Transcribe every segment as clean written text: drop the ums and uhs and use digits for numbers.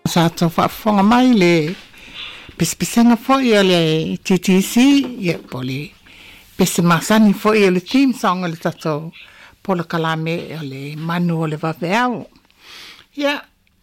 sa to fa fonga mai le pispisanga foi le TTC ia poli pis masani foi le team song le tato pola kalame le manu le vaveau ia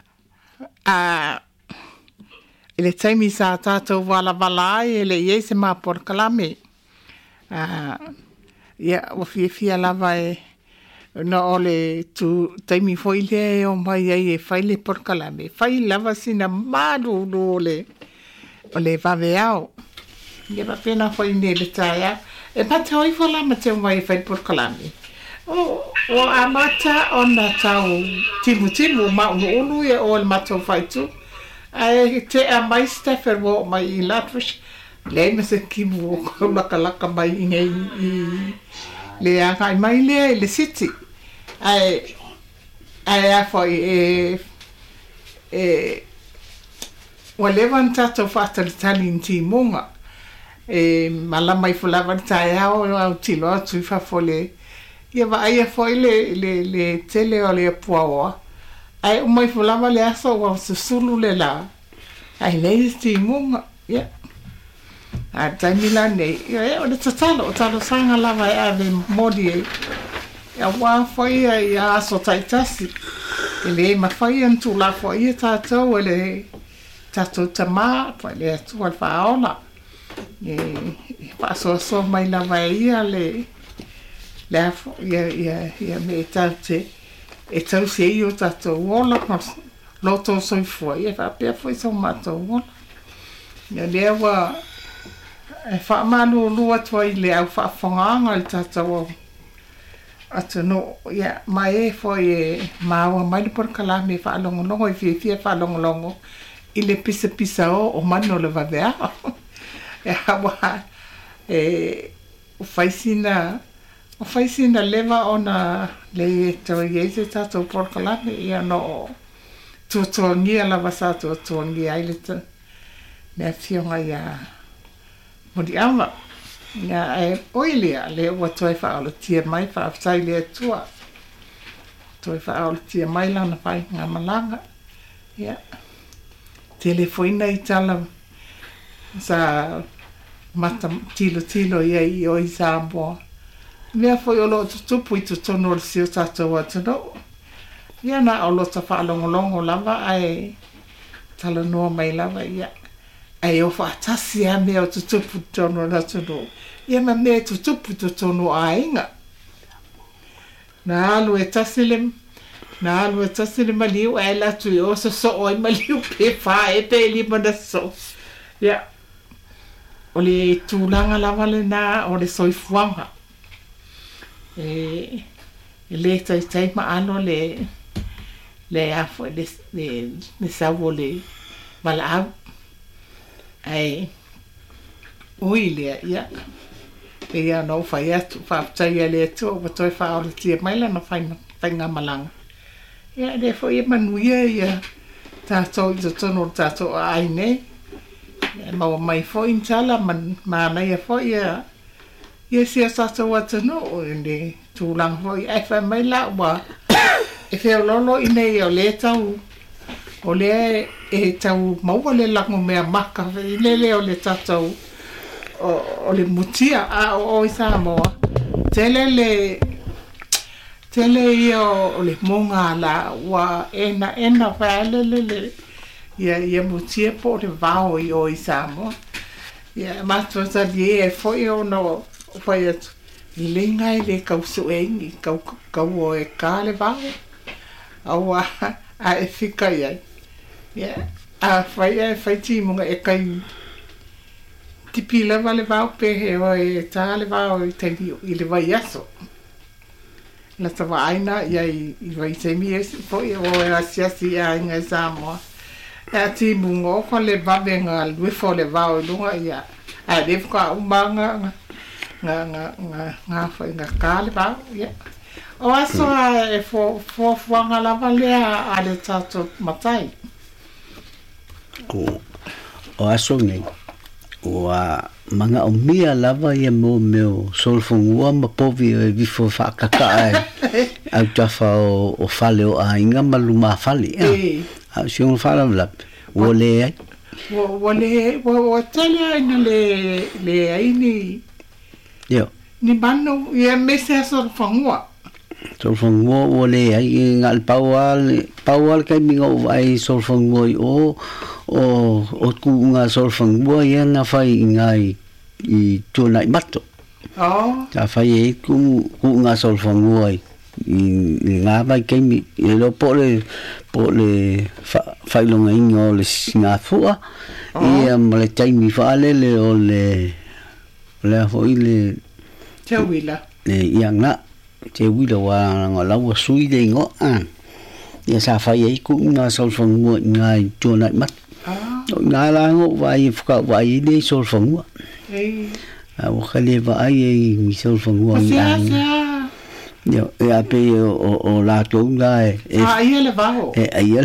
le taimi sa tato wala valai le ye se ma por kalame ia o fia lava no ole tu taimi foi le o mai e fai le por kalame fai lava sina maru no le ole vaveau ia va pena foi nele taia e pata oi fola ma te mai fai por kalame o amata ona tau timu ma unu e o mato fai tu ai te a mai staffer wo mai I latwish le me se kimu ko laka mai ngai le a mai le city ai a foi o levanta fatal talenti monga mala mai fulava taia o tilo tu fa fole ia va ia foi le tele o le puawa ai o mai fulava le aso o sulu le la ai le ti monga ia a tamila nei ia o le talo sanga lava ave modi ia wa foi ia aso taitasi ele ma foi antu la foi tato ele tato tama foi le tu al faola so mai lava ia le ia me tate e tau se io tato ola loto soi foi e fa pe foi so mato ola ia lewa e fa manu lua toi le au fa fanga il tato atu no ia mai foi maua mai por kalame fa longo e fia fa longo ile pisa o mano le va ver e hawa o faisina leva ona le to yese tato por kalame ia no to ngia la vasa to ngia ile me fionga ia modi ama ia oilia le o to fa o tia mai fa sai le tua to fa o tia mai la na pai nga malanga ia telefoina I tala sa mata tilo ia I o Isabo mea foi o lo tupu I tutono le sio tato watano ia na o lo tafa longo lava ai tala noa mai lava ia ai o fa tasi a mea o tupu tono latono ia ma mea tupu tono a inga na alu e tasi le maliu e latu I o so o I maliu pe fa e pe li mana so ia o le tūlanga lava le nā o le soifuanga le tai ma ano le afo le sawo le mala au ai ui le ia ia no fai atu whaatai le atu o watoi whaole tia maila na whainga malanga ia le fo ia manuia ia tātou I tono tātou ai nei ma mai fo in tala mana ia fo ia sia tātou atano o le tūlang fo ia e whai mai la wa e wheo lolo I nei o le tau o le e tau maua le lango mea maka I le o le tātou o le mutia a o I Samoa tele ia o le monga la wa ena whaele le ia mutia po le vao I o I Samoa ia matua tali e foi o no foi atu I le ngai le kausu engi kau o e ka le vao au a e fika iai ia a fai timunga e kai tipi lava le vao pehe o e tā le vao I le vai aso la tawa aina iai I vai teimi e foi o e asiasi a inga e Samoa e a timunga o kwa le vavenga luefo le vao I lunga ia a le fuka umanga nga fai nga ka le vao ia o aso e fuanga lava lea a le tato matai o aso nei o manga o mia lava ia mo meu solfongua ma povi e vifo whaakaka ai au tafa o fale o a inga maluma fale a siong whala Wole ai. Wa tala ina le ai ni. Yo. Ni mano ia mese so fangua. So fangua wole ai ngal pawal kai mingo ai so fangua o ku nga so fangua ia nga fai ngai I tuna mato. Oh. Ta fai ku nga so fangua I nga vai kai mi lo pole fai longa ingo le nga fua ia male tai mi fale le o le foi le te wila le yang na te wila wa nga wa sui de ngo an ia sa fai ai ku nga so fangua ngai tuna mat nga la ngo vai fuka vai de so fangua o khale vai mi so fangua ngai Yo, pe o la tonga ia le vao. Ia.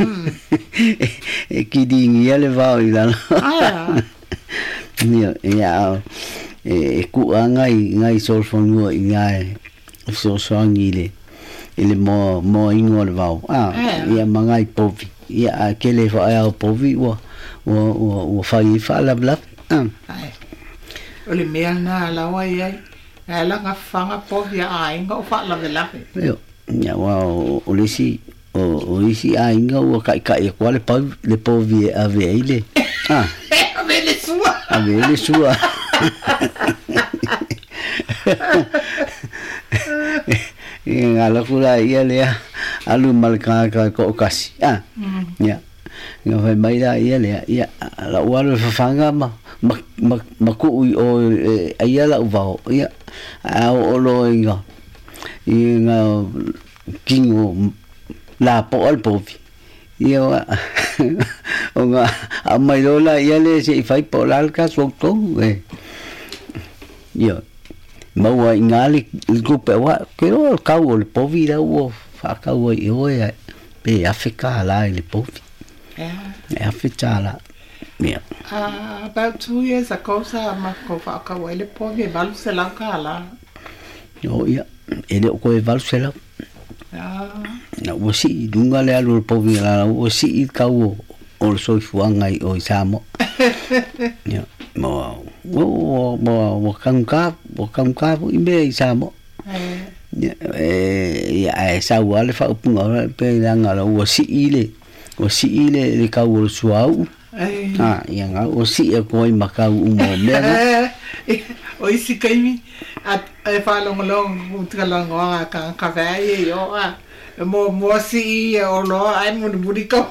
Ki ding ia le vao I la. Yo, ia ku ngai sol fongo ngai so songile. Ele mo ingo le vao. Ia mangai povi. Ia kele fa ia povi o fai fa la bla. Ole mea na la wa ia. Ela nga fanga povia ainga o fa la velape. Yo, ya wa o isi ainga o kai quale poi le povia aveile. Avele sua. Avele sua. Ala kula ia le alu malka ko kasi. Ya. Nga vai mai da ia le ia la wa fanga ma ku o ia la va ia o lo inga kingo la po al povi ia o nga a mai lola ia le se fai po la ka so to ia ma wa ingali ku pe wa ke o ka o le povi da o fa ka o ia pe afrika la le povi afrika la yeah. About 2 years ago, I was le povi valu se la kala. Oh yeah, ele ko valu se la. Na wosi dunga le alu povi la wosi ka o so fuanga o samo. Yeah, mo kanka imbe samo. Ya sa wale fa upunga pe langa la wosi ile le ka o suau. Yang o si ko I makau mo mera o isi kaimi a fa long utkalango ka vai yo mo si o lo ai mo buriko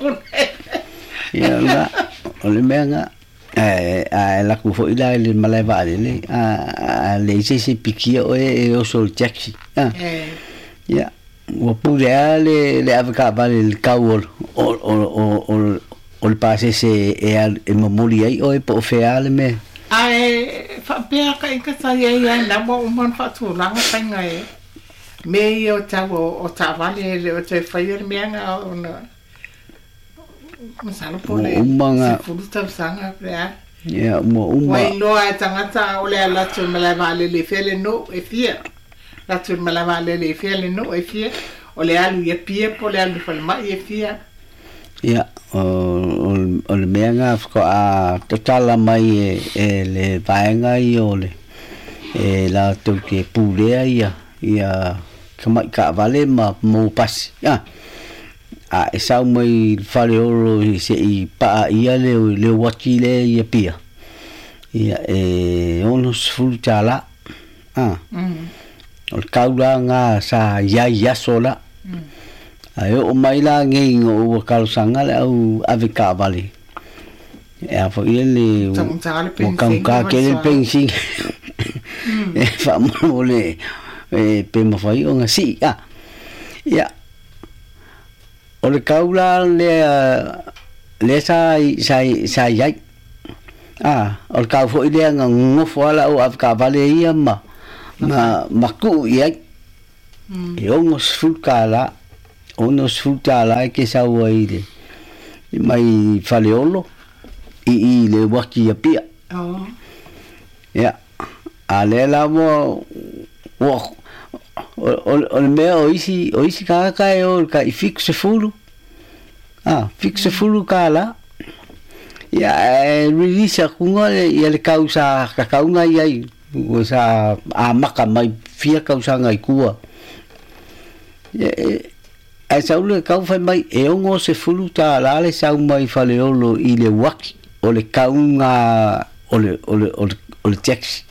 ya la o le menga la ku fo ila le maleva le le se pikia o so taxi ya o pure le avka vale el kaul o le pase se e mamuli ai o e po feale me fa pea ka sa ia na mo man fa tu la nga penga me o ta vale le o te fire me nga ona masalo pole futa sanga pea ya mo wai no a tangata o le la tu me la vale le fele no e fia la tu me la vale le fele no e fia o le alu ye pie po le alu fa ma e fia ya o le menga ko a totala mai le vaenga I ole la to ke pulea ia kama ka vale ma mo pas ya a esa mai fale oro se I pa ia le waki le ia pia ia onos fultala o kaula nga sa ya sola ai o mai la ngei o kalsanga le au ave ka vale fo ele o kanka ke le pensi fa mo le pe mo fai o nga si ya o le kaula le sa ya o ka fo ile nga ngofo ala o ave ka vale ia ma ku ia e o ngos fulkala ono sfrutta la che sa waide mai faleolo I le waki ya pia ya ale la mo o me o isi ka o ka I fixe fulu fixe fulu kala ya release kunga ya le causa kaunga ia sa maka mai fia causa ngai kua ai sau le kau fai mai e ongo se fulu ta la le sau mai fale olo i le waki o le kaunga o le taxi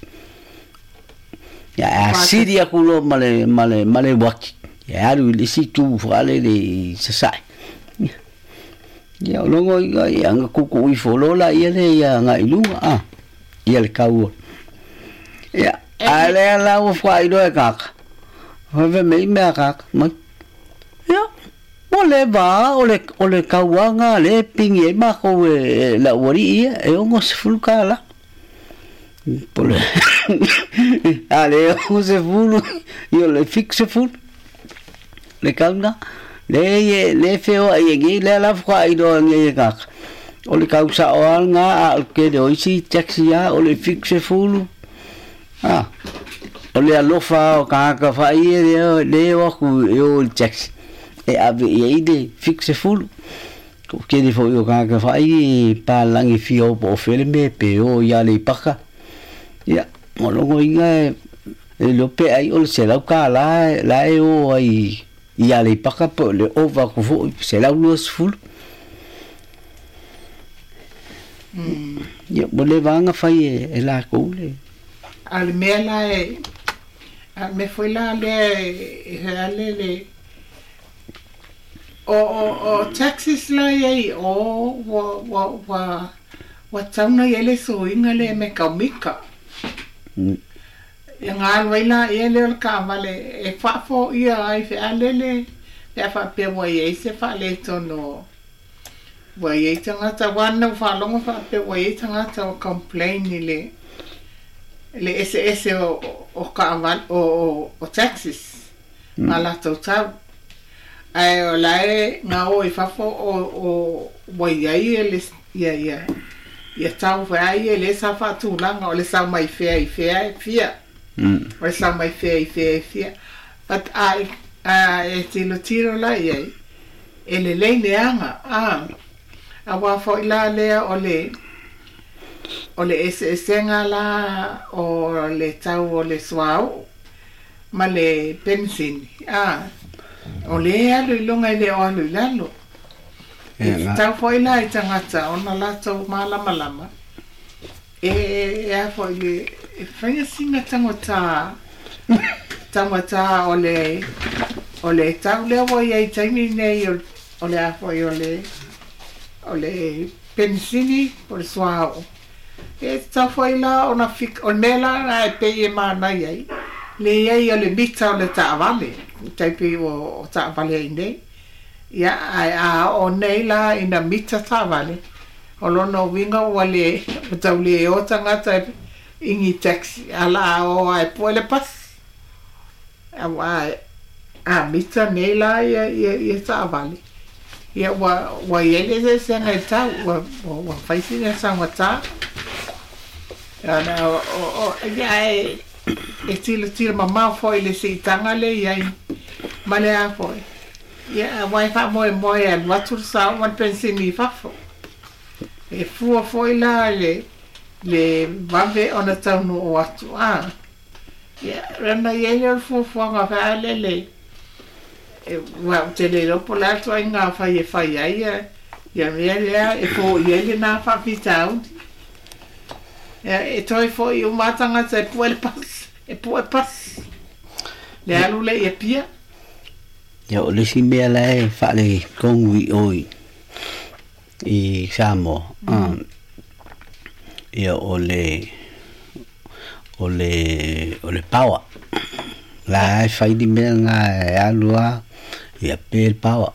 ya siria kulo male waki ya aru le situ fale le sasai ya longo ia nga kuku i folola ia le ia nga ilunga ia le kau ya ale la o fai do kaka Hove me kaka mai ya ole kauanga le pingi e mako la wari ia e ongo se fulkala pole ale ongo se fulu io le fixe ful le kauna le feo ai ngi le la fwa i do ngi kaka ole kausa o nga al ke do isi taxi ya ole fixe fulu ole alofa o kaka fa i le o ku o taxi e ave e de fixe fulu que de foi o kaka fa i pa langi fio po filme pe o ya le paka ya molongo inga lo pe ai o se la kala la e o ai ya le paka po le ova ku fo se la los fulu ya bole vanga fai e la kule al mela e me foi la le o taxis la ye o wa tauna yele so inga le me kaumika nga waila yele ka vale e fa fo ia ai fe alele e fa pe wa ye se fa le tono wa ye tanga ta wana fa longa fa pe wa ye tanga ta complain le ese o ka val o taxis ala to ta ai o lai nga o fa fo o wa ye ele ia tau vai ele sa fa tu langa o le sa mai fea o le sa mai fea but ai e tiro la ia ele le neanga a wa fo ila le o le esenga la o le tau o le swau ma le pensin o le alu ilunga le o alu lalo tau foi la i tangata ona la tau malama e foi e fai singa tangata o le tau le o ia i taimi nei o le foi o le pensini o le swau e tau foi la ona fik o mela e pe e mana ia le ia o le mita o le taavale taipi o taavale ai nei ia o nei la ina mita taavale o lono winga wale tau le o tangata ingi taxi ala o ai poele pas mita nei la ia taavale ia wa ele se senga tau wa faisi ne sangata ana ia e tira mama foi le se tanga le ia male a foi ia vai fa moi al watu sa wan pensini fa fo e foi la le vave ona tau no watu ia rana ia fu nga fa le wa tele lo pola to nga fa ia ia e fo ia na fa pitau e toi foi o matanga se puel pas le alu le e pia ya o le simbe la e fa le kongui oi i samo ya o le power la fai di menga alua ya pel power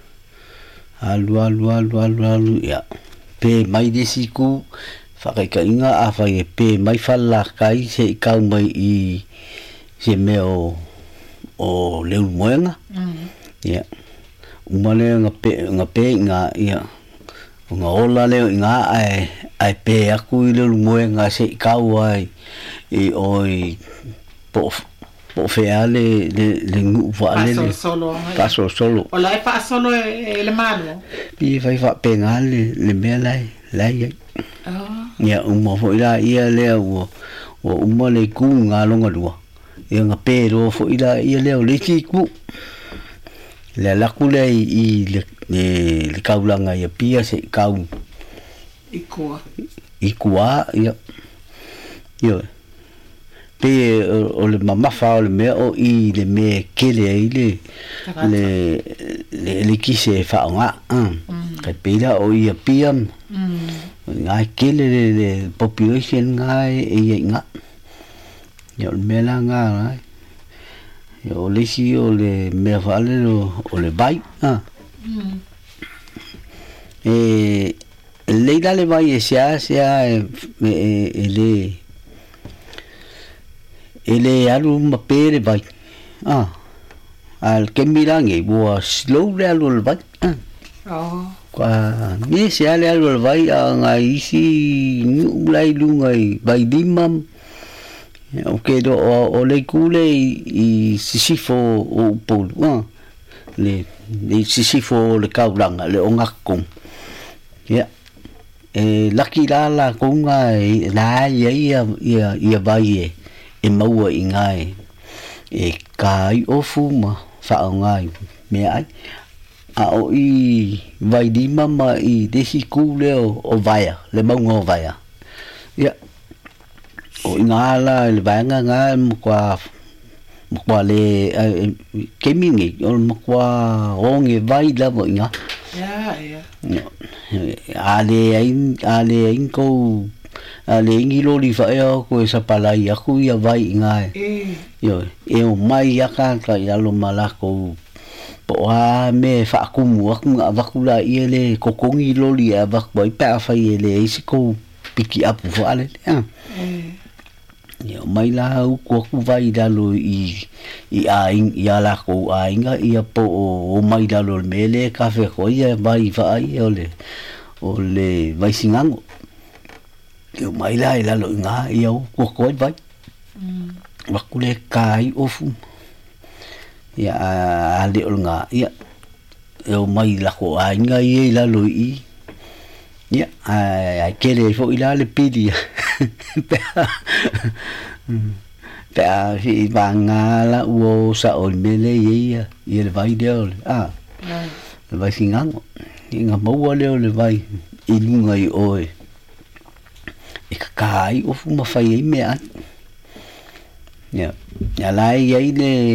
alu ya pe mai de siku ka inga a fai pe mai falla kai se kau mai i se meo o leu moenga ya umale nga pe ya nga ola leo nga ai pe aku i leu moenga se kau ai i oi po po fea le ngu fa le pa solo o lai pa solo le malo pi fai fa penga le me lai ya mo fo ila ia le o mo le ku nga longa lua ia nga pero fo ila ia le chi ku le la ku le I le kaulanga ia pia se kau ikua ia yo pe o le mamafa o le me o I le me kele ai le kise fa nga ka pila o ia pia ngai kele le population ngai e nga yo me la nga yo le si o le me fa o le bai le dale vai sia ele alu mapere vai al que mirange bo slow le alu vai qua ni sia le alu vai ngai si lai lungai vai dimam okay do o le kule I sisifo o pol le sisifo le kaulanga le ongakong ya laki la kunga la ia vai e maua I ngai kai ofuma fa ngai me ai o I vai di mama I desi kule o vaia le maunga o vaia ya o ngala le vanga nga mkwa le kemingi o mkwa onge vai la voinga ale inko ale ingilo li fa ko esa pala ia ku ia vai ngai yo o mai aka ka ia lo malako po me fa kumu aku avakula ile kokongi lo li avak boy pa fa ile isiko piki up fo ale yo mai la ko ku vai dalo I ia la ko ainga ia po o mai dalo mele kafe ko ia vai fa ai ole vai singango yo mai la lo nga ia ko vai wakule kai ofu ya ale nga ia yo mai la ko ainga ia la lo I ya ai kere fo ila le pidi pe si banga la uo sa o mele ia le vai de le vai singango inga mo le vai ilunga I oe e kai o fuma fai ai me an ya lai ai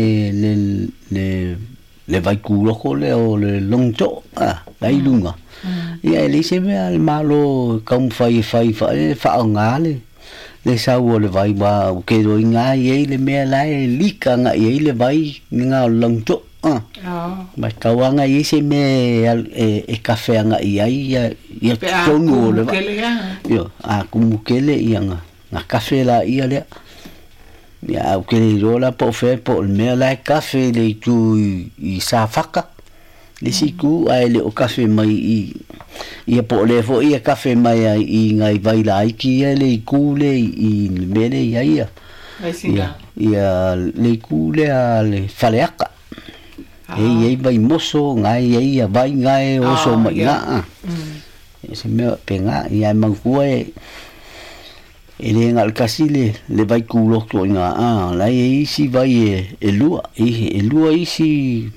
le vai kulo ko le o le longto lai lunga ya le se me al malo kam fai fa ngale le sa o le vai ba ke do nga ye le me lai lika nga ye le vai nga longto ma kawanga ye se me e café nga ia tonu le yo como kele ia nga café la ia le ya o que rola po fe po me la café le tu I sa faka le siku ai le o café mai ia po le fo ia café mai I ngai vai la ki le ku le I mele ia ia le ku le le faleaka ei vai moso ngai ia vai ngai o so mai nga se me penga ia mangkue ele ngal kasile le vai kulo to nga la si vai e lua si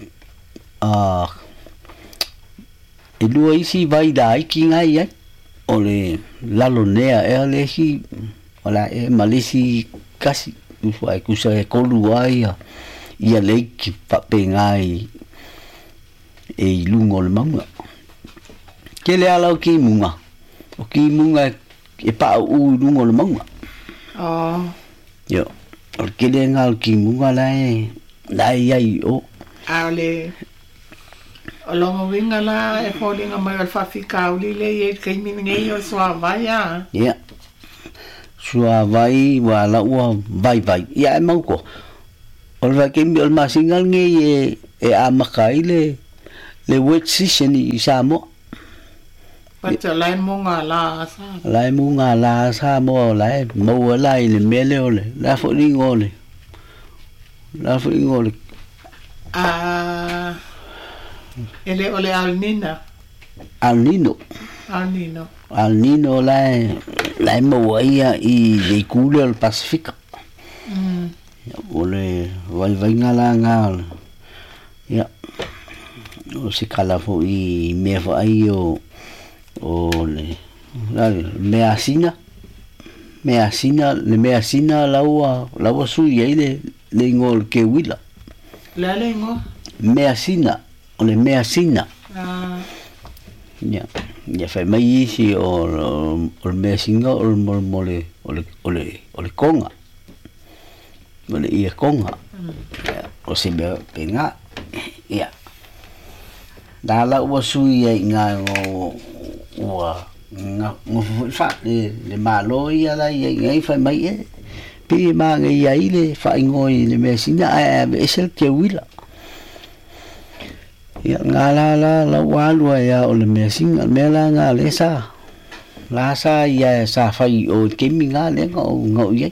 si vai dai ki ngai ole la lonea ele si ola malisi kasi vai kusa e koluai ia leiki pa pengai e lungo le manga ke le ala ki munga o ki munga e pa u lungo le manga yo o ke le ngal ki munga lai ai o ale o longo winga la e holding a mai al fafika uli le e ke minge o swa vai ya swa vai wala u vai ya mau ko Ora ke mi al masingal nge e amakai le wet season I Samoa. Pata lai munga la sa mo lai mo lai le mele ole la fo ni ngole. la fo ingole ele ole alnina alnino la mo ia I le kule al Pacifica ole vai ngala ya o se kala fo I me fo ai o le measina laua sui ai le ngol ke wila la lengo measina ya fai mai si o measinga o mole konga mole ia konga o se me penga ya dala wa sui ai nga ngo fa le malo ia la ia fai mai pi ma ngai ai le fai ngoi le measina esel ke wila ya ngala la walu ya o le measinga mela nga le sa ia sa fai o kemi nga le ngo ia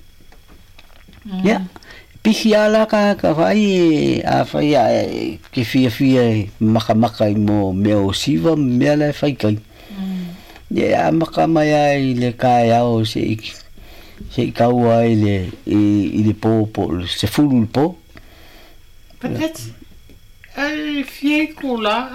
ya pihiala ka fai a fai ke fia maka mo meo siva mela fai kai ya maka mai le kaya o se kaua ile po se fulu po peut-être fie kula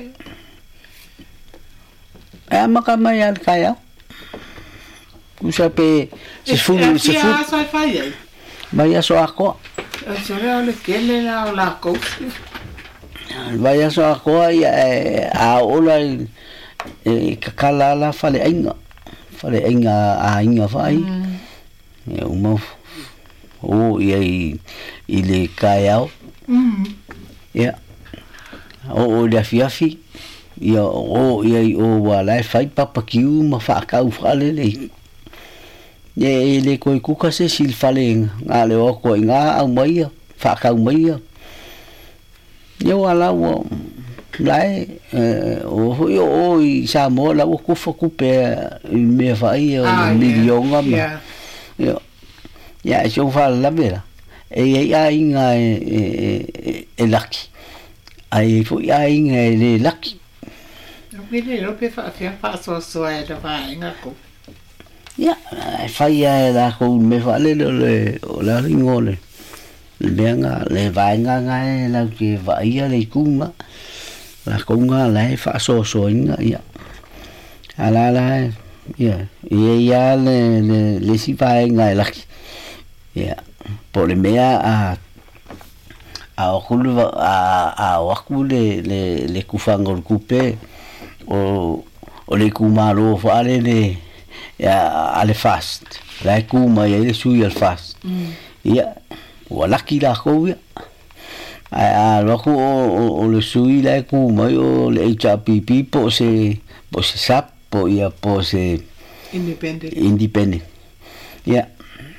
maka mai al kaya kusa pe se fulu vaya so ako le kele la ko vaya so ako a ola kakala fale ainga a inga fai uma o ile kaya ya o da fiafi ya o wala fai papakiu ma fa ka ufale le le ko kuka se sil fale ngale o ko nga au mai fa ka mai yo wala wo lai o sa mo la o ku pe me fai milion ma ya so fa la vera ai nga laki ai fu ai nga le laki no pe fa so da vai nga ko ya fai la ko me fa le la ringole le vai nga la que vai le kunga la kunga la fa so inga ya ala ya le si fa nga la ya por mea a okulu a wakule le kufango kupe o le kumaro fa le ya ale fast la kuma ya le sui al fast ya wala kila ko ya lo ko o le sui la kuma o le HPP po se sap po ya po se independent ya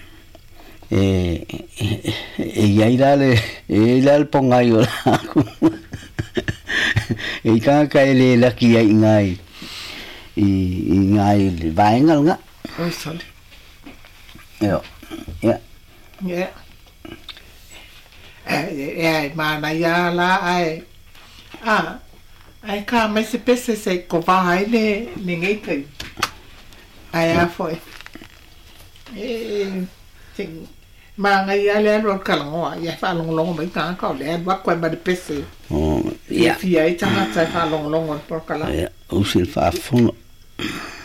ya ila le ponga yo ka le la ki ai ngai ngai le vai ngal nga oi sole ya mana ya la ai ka me se pese se ko vai le ninguém kai ai foi mà ngày ai rồi cả lòng ya fa long mấy cái có lẽ bắt quay ba de pese ya fi ai changa sai fa long por kala o sil fa fun